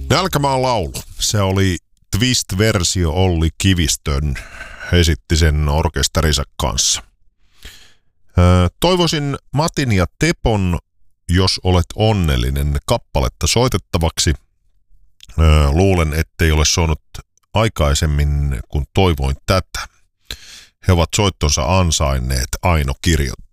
Nälkämaan laulu. Se oli Twist-versio Olli Kivistön. Esitti sen orkesterinsa kanssa. Toivoisin Matin ja Tepon Jos olet onnellinen kappaletta soitettavaksi. Luulen, ettei ole soinut aikaisemmin, kun toivoin tätä. He ovat soittonsa ansainneet, Aino kirjoittaa.